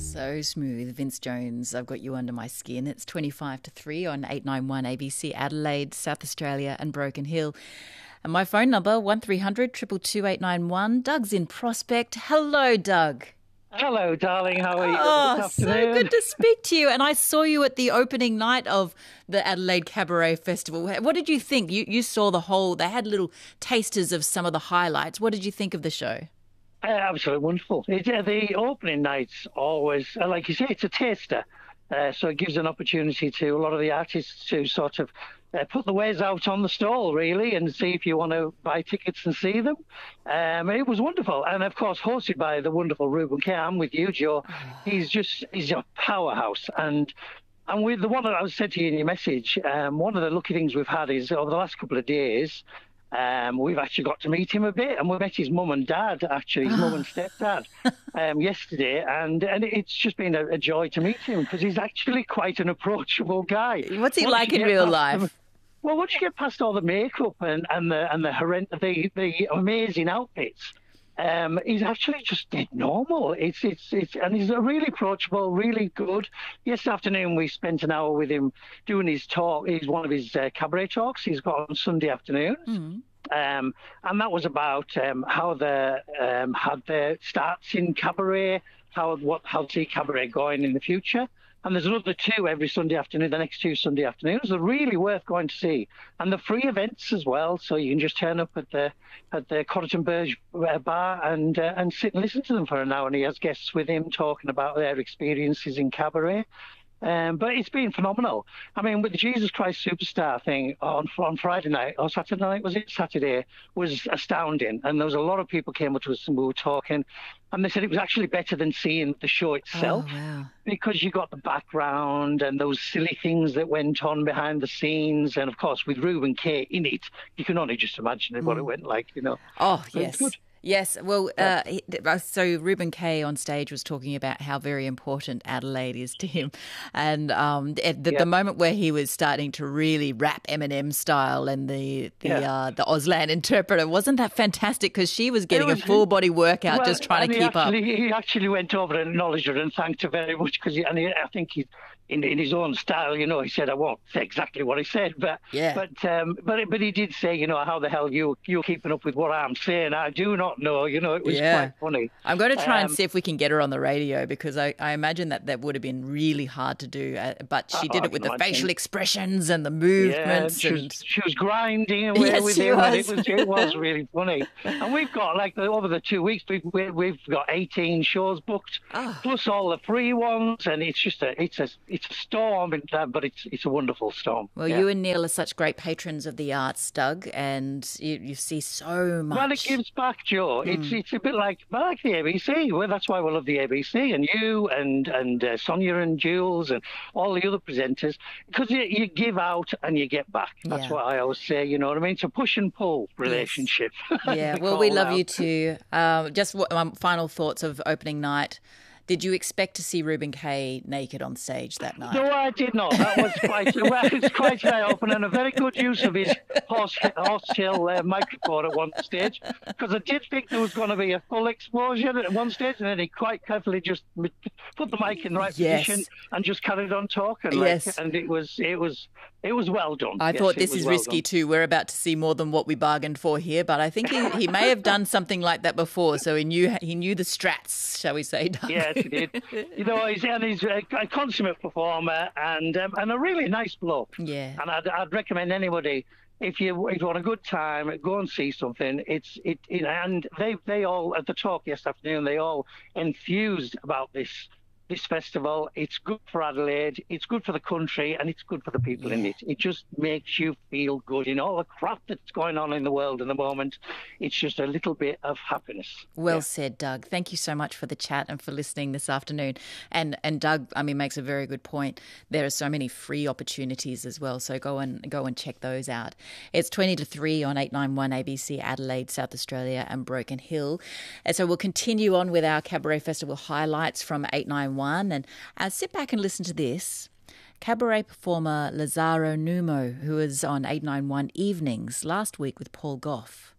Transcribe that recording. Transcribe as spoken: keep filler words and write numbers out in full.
So smooth, Vince Jones. I've got you under my skin. It's twenty-five to three on eight nine one A B C Adelaide, South Australia and Broken Hill. And my phone number, one three hundred two two two eight nine one. Doug's in Prospect. Hello, Doug. Hello, darling. How are you Oh, this afternoon? So good to speak to you. And I saw you at the opening night of the Adelaide Cabaret Festival. What did you think? You you saw the whole, they had little tasters of some of the highlights. What did you think of the show? Uh, absolutely wonderful. It, uh, the opening night's always, uh, like you say, it's a taster. Uh, so it gives an opportunity to a lot of the artists to sort of uh, put the wares out on the stall, really, and see if you want to buy tickets and see them. Um, it was wonderful. And, of course, hosted by the wonderful Reuben Kay. I'm with you, Joe. He's just, he's a powerhouse. And and with the one that I said to you in your message, um, one of the lucky things we've had is over the last couple of days, Um, we've actually got to meet him a bit, and we met his mum and dad, actually, his mum and stepdad, um, yesterday, and, and it's just been a, a joy to meet him because he's actually quite an approachable guy. What's he Once like you in get real past life? the- well, once you get past all the makeup and, and the and the, horrend- the the amazing outfits, um, he's actually just dead normal. It's it's it's and he's a really approachable, really good. Yesterday afternoon we spent an hour with him doing his talk. He's one of his uh, cabaret talks he's got on Sunday afternoons. Mm. Um, and that was about um, how the um, how the starts in cabaret, how what how to see cabaret going in the future. And there's another two every Sunday afternoon. The next two Sunday afternoons they're really worth going to see, and the free events as well. So you can just turn up at the at the Corrigan Burge bar and uh, and sit and listen to them for an hour. And he has guests with him talking about their experiences in cabaret. Um, but it's been phenomenal. I mean, with the Jesus Christ Superstar thing on on Friday night, or Saturday night, was it? Saturday, was astounding. And there was a lot of people came up to us and we were talking. And they said it was actually better than seeing the show itself. Oh, wow. Because you got the background and those silly things that went on behind the scenes. And, of course, with Reuben Kay in it, you can only just imagine what Mm. it went like, you know. Oh, So yes. it's good. Yes, well, uh, he- so Reuben Kay on stage was talking about how very important Adelaide is to him. And um, at the, Yeah. the moment where he was starting to really rap Eminem style and the the, Yeah. uh, the Auslan interpreter, wasn't that fantastic? Because she was getting was- a full body workout Well, just trying and to he keep up. actually, He actually went over and acknowledged her and thanked her very much because, and he, I think he, in in his own style, you know, he said, I won't say exactly what he said, but Yeah. but um, but but he did say, you know, how the hell you you're keeping up with what I'm saying? I do not know. You know, it was Yeah. quite funny. I'm going to try and Um, see if we can get her on the radio because I, I imagine that that would have been really hard to do. Uh, but she Oh, did I it with can the imagine. facial expressions and the Yeah, movements. she and was, she was grinding away Yes, with she him, and was. it was it was really funny. And we've got like the, over the two weeks, we've we- we've got eighteen shows booked, Oh. plus all the free ones, and it's just a it's a it's a storm, in that, but it's it's a wonderful storm. Well, Yeah. you and Neil are such great patrons of the arts, Doug, and you, you see so much. Well, it gives back, Joe. It's it's a bit like I like the A B C. Well, that's why we love the A B C, and you and and uh, Sonia and Jules and all the other presenters, because you, you give out and you get back. That's Yeah. what I always say. You know what I mean? It's a push and pull relationship. Yeah, They well, we call love out. you too. Um, just what, um, final thoughts of opening night. Did you expect to see Reuben Kay naked on stage that night? No, I did not. That was quite well, it's quite eye opening and a very good use of his horse, horsetail uh, microphone at one stage, because I did think there was going to be a full explosion at one stage, and then he quite carefully just m- put the mic in the right Yes. position and just carried on talking. Like, Yes. and it was it was it was well done. I Yes, thought it this was is well risky done. too. We're about to see more than what we bargained for here, but I think he, he may have done something like that before, so he knew he knew the strats, shall we say, Doug? Yes, he did. You know, he's and he's a, a consummate performer and um, and a really nice bloke. Yeah. And I'd, I'd recommend anybody, if you if you want a good time, go and see something. It's it, it and they they all at the talk yesterday afternoon, they all enthused about this this festival. It's good for Adelaide, it's good for the country, and it's good for the people in it. It just makes you feel good. In all the crap that's going on in the world at the moment, it's just a little bit of happiness. Well Yeah. said, Doug. Thank you so much for the chat and for listening this afternoon. And and Doug, I mean, makes a very good point. There are so many free opportunities as well, so go and go and check those out. It's twenty to three on eight nine one A B C Adelaide, South Australia and Broken Hill. And so we'll continue on with our Cabaret Festival highlights from eight nine one, and uh, sit back and listen to this. Cabaret performer Lazaro Numo, who was on eight nine one Evenings last week with Paul Gough.